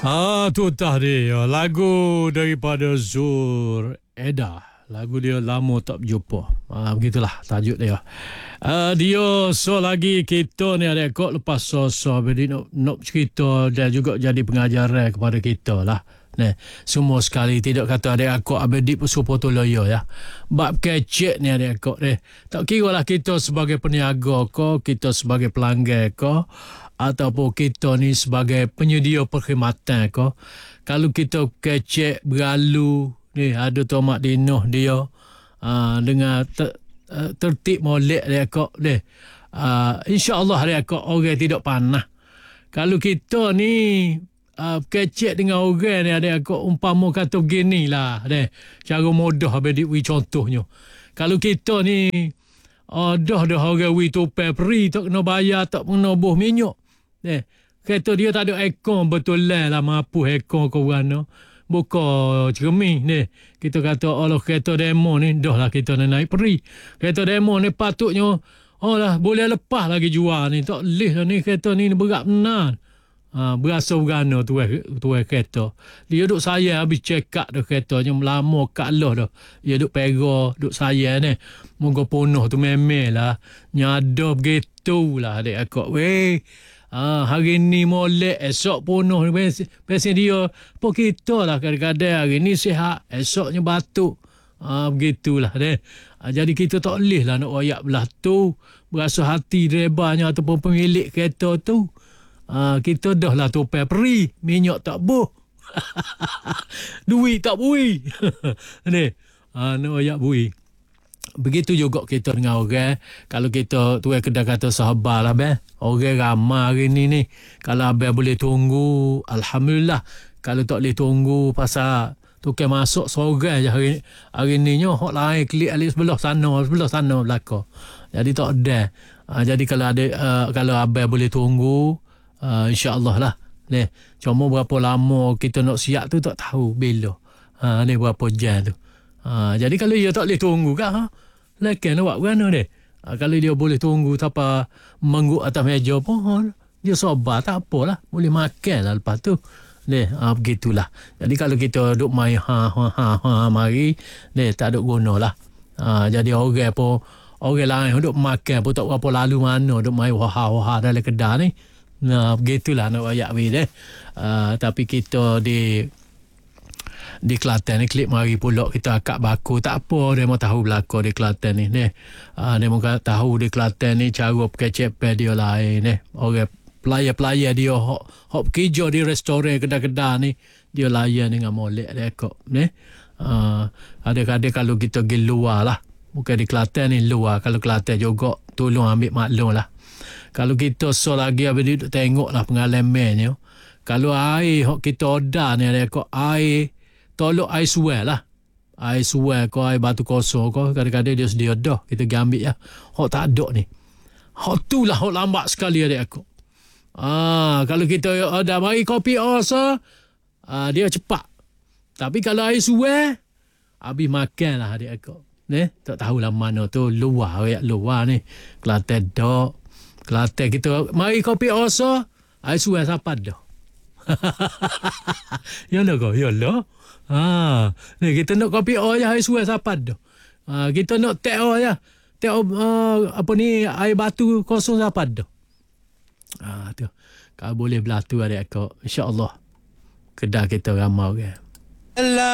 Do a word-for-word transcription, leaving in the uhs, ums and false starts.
Ah, tu tadi ya, lagu daripada Zur Eda. Lagu dia Lama Tak Berjumpa. Ah, begitulah tajuk dia. Ah, dia so lagi kita ni ada kok lepas so-so jadi nak nak cerita dan juga jadi pengajaran kepada kita lah. Nah, semua sekali tidak kata ada akak abedik pesupo tu loyo ya. Bab kecek ni ada akak deh. Tak kira lah kita sebagai peniaga ko, kita sebagai pelanggan ko, ataupun kita ni sebagai penyedia perkhidmatan ko. Kalau kita kecek beralu ni ada tomak dinoh dia uh, dengan ter, uh, tertib molek dia akak deh. Uh, InsyaAllah dia akak orang tidak panah. Kalau kita ni Uh, kecek dengan orang ni ada aku umpama kata begini lah deh. Cara mudah abedik wi contohnya. Kalau kita ni uh, dah dah orang wi tupai peri tak kena bayar tak kena buh minyak. Deh. Kata dia tak ada ekor betul lah mampu ekor ke mana. Buka cermin ni. Kita kata Allah kereta demo ni dah lah kita nak naik peri. Kereta demo ni patutnya oh lah boleh lepas lagi jual ni. Tak leh lah ni kereta ni berat benar. Ha, berasa berana tu tu kereta. Dia duk saya habis check up dah keretanya lama kat Allah dah. Dia duk pera, duk saya ni. Moga penuh tu memel lah. Nyada begitu lah adik akak. Weh. Ha, hari ni molek, esok penuh. Biasa dia, apa kita lah kadang-kadang hari ni sihat, esoknya batuk. Ha, begitulah deh. Ha, jadi kita tak boleh lah nak wayak belah tu. Berasa hati drivernya ataupun pemilik kereta tu. Uh, kita dah lah tupai peri, minyak tak buh. Duit tak bui. Ni, uh, nak ayak bui. Begitu juga kita dengan orang. Kalau kita tuai kedai kata sahabat lah ben. Orang ramai hari ni ni. Kalau abang boleh tunggu, alhamdulillah. Kalau tak boleh tunggu pasal tukar masuk seorang je hari, hari ni nyo hok lain klik alik sebelah sana, sebelah sana belakang. Jadi tak ada. Uh, jadi kalau ada uh, kalau abang boleh tunggu, Uh, InsyaAllah lah. Ni, cuma berapa lama kita nak siap tu tak tahu bila. Ha, ni berapa jam tu. Ha, jadi kalau dia tak boleh tunggu kan, ha? Lekan nak buat berana dia. Ha, kalau dia boleh tunggu tanpa mengguk atas meja pun, dia sabar tak apalah. Boleh makan lah lepas tu. Ni, ha, begitulah. Jadi kalau kita duk main ha, ha, ha, ha, mari, ni tak ada guna lah. Ha, jadi orang pun, orang lain duk makan pun tak berapa lalu mana, duk main wah-wah dalam kedai ni. Nah, begitulah nak wayak we deh. Uh, tapi kita di di Kelantan ni klik mari pula kita akak baku tak apa dia mau tahu belaka di Kelantan ni deh. Uh, dia mau tahu di Kelantan ni cara kecepe dia lain deh. Orang pelaya-pelaya dia hok hok kerja di restoran kedai-kedai ni dia layan dengan molek dia kok deh. Uh, ada-ada kalau kita pergi luar lah. Bukan di Kelantan ni luar. Kalau Kelantan juga tolong ambil maklum lah. Kalau kita so lagi habis duduk tengok lah pengalamannya. Kalau air hok kita order ni ada kok air tolok air suai lah. Air suai ko air batu kosong ko kadang-kadang dia sedia dah kita pergi ambil ya. Hok tak ada ni. Hok tu lah hok lambat sekali ada aku. Ah, kalau kita order mari kopi osa ah, dia cepat. Tapi kalau air suai habis makan lah adik aku. Ni tak tahulah mana tu luar ayat luar ni. Kelantan dak. Kelantan kita mari kopi osa ai suai sapat dah. Ya lah kau, ya lah. Ha, ni kita nak kopi o ya ai suai sapat dah. Ha, kita nak teh o ya. Teh uh, apa ni air batu kosong sapat dah. Ha tu. Kalau boleh belah tu adik aku, insya-Allah kedai kita ramai orang.